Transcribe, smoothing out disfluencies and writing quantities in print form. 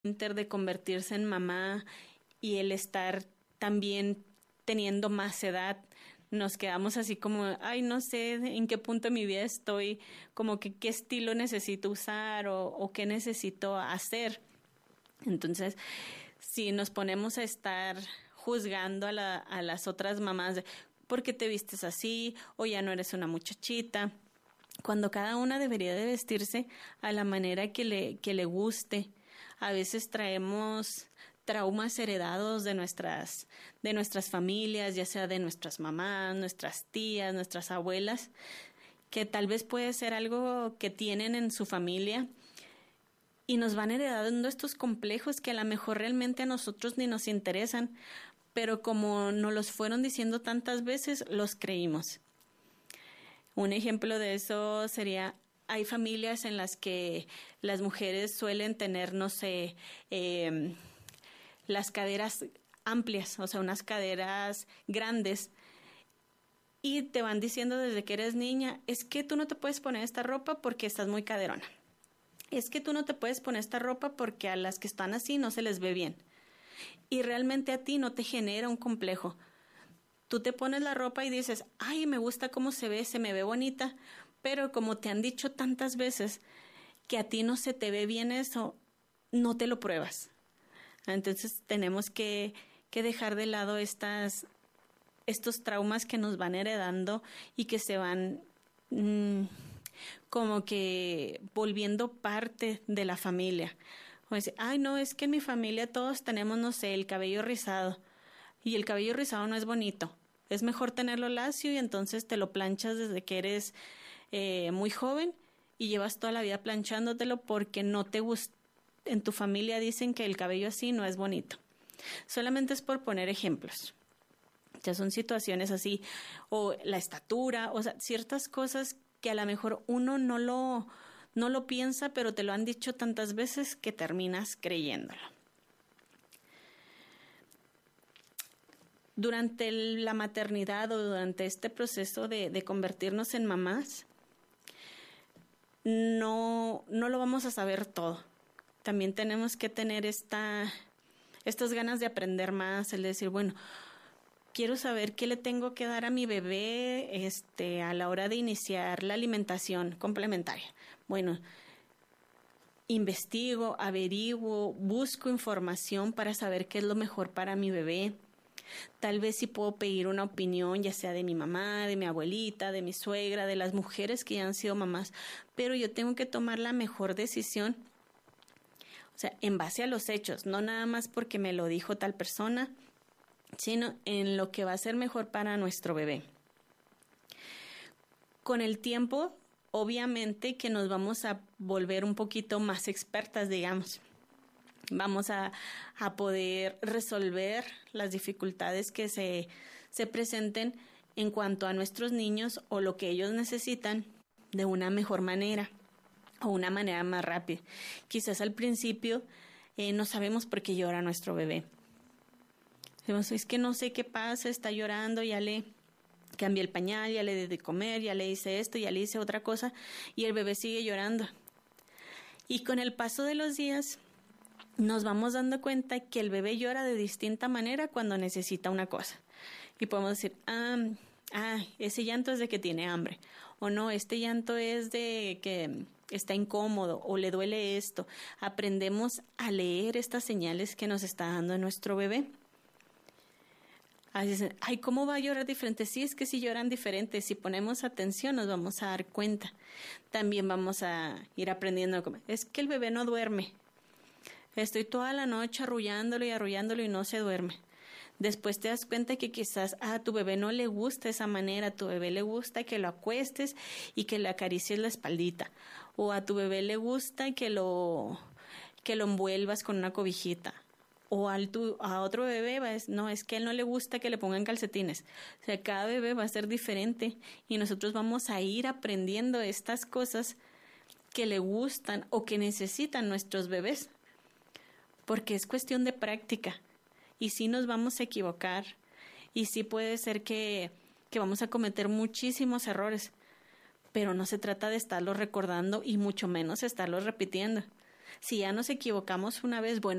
de convertirse en mamá y el estar también teniendo más edad, nos quedamos así como, ay, no sé en qué punto de mi vida estoy, como que qué estilo necesito usar o qué necesito hacer. Entonces, si nos ponemos a estar juzgando a las otras mamás de por qué te vistes así o ya no eres una muchachita, cuando cada una debería de vestirse a la manera que le guste. A veces traemos traumas heredados de nuestras familias, ya sea de nuestras mamás, nuestras tías, nuestras abuelas, que tal vez puede ser algo que tienen en su familia y nos van heredando estos complejos que a lo mejor realmente a nosotros ni nos interesan, pero como nos los fueron diciendo tantas veces, los creímos. Un ejemplo de eso sería, hay familias en las que las mujeres suelen tener, no sé, las caderas amplias, o sea, unas caderas grandes, y te van diciendo desde que eres niña, es que tú no te puedes poner esta ropa porque estás muy caderona. Es que tú no te puedes poner esta ropa porque a las que están así no se les ve bien. Y realmente a ti no te genera un complejo. Tú te pones la ropa y dices, ay, me gusta cómo se me ve bonita, pero como te han dicho tantas veces que a ti no se te ve bien eso, no te lo pruebas. Entonces tenemos que dejar de lado estos traumas que nos van heredando y que se van como que volviendo parte de la familia. O decir, ay, no, es que en mi familia todos tenemos, no sé, el cabello rizado. Y el cabello rizado no es bonito. Es mejor tenerlo lacio y entonces te lo planchas desde que eres muy joven y llevas toda la vida planchándotelo porque no te gusta. En tu familia dicen que el cabello así no es bonito. Solamente es por poner ejemplos. Ya son situaciones así, o la estatura, o sea, ciertas cosas que a lo mejor uno no lo piensa, pero te lo han dicho tantas veces que terminas creyéndolo. Durante la maternidad o durante este proceso de convertirnos en mamás, no lo vamos a saber todo. También tenemos que tener estas ganas de aprender más, el decir, bueno, quiero saber qué le tengo que dar a mi bebé a la hora de iniciar la alimentación complementaria. Bueno, investigo, averiguo, busco información para saber qué es lo mejor para mi bebé. Tal vez sí puedo pedir una opinión, ya sea de mi mamá, de mi abuelita, de mi suegra, de las mujeres que ya han sido mamás, pero yo tengo que tomar la mejor decisión, o sea, en base a los hechos, no nada más porque me lo dijo tal persona, sino en lo que va a ser mejor para nuestro bebé. Con el tiempo, obviamente que nos vamos a volver un poquito más expertas, digamos. Vamos a poder resolver las dificultades que se presenten en cuanto a nuestros niños o lo que ellos necesitan de una mejor manera o una manera más rápida. Quizás al principio no sabemos por qué llora nuestro bebé. Decimos, es que no sé qué pasa, está llorando, ya le cambié el pañal, ya le di de comer, ya le hice esto, ya le hice otra cosa y el bebé sigue llorando. Y con el paso de los días nos vamos dando cuenta que el bebé llora de distinta manera cuando necesita una cosa. Y podemos decir, ese llanto es de que tiene hambre. O no, este llanto es de que está incómodo o le duele esto. Aprendemos a leer estas señales que nos está dando nuestro bebé. Así dicen, ay, ¿cómo va a llorar diferente? Sí, es que si lloran diferente, si ponemos atención nos vamos a dar cuenta. También vamos a ir aprendiendo. Es que el bebé no duerme. Estoy toda la noche arrullándolo y no se duerme. Después te das cuenta que quizás a tu bebé no le gusta esa manera, a tu bebé le gusta que lo acuestes y que le acaricies la espaldita. O a tu bebé le gusta que lo envuelvas con una cobijita. O a otro bebé no, es que a él no le gusta que le pongan calcetines. O sea, cada bebé va a ser diferente y nosotros vamos a ir aprendiendo estas cosas que le gustan o que necesitan nuestros bebés. Porque es cuestión de práctica y sí nos vamos a equivocar y sí puede ser que vamos a cometer muchísimos errores, pero no se trata de estarlos recordando y mucho menos estarlos repitiendo. Si ya nos equivocamos una vez, bueno,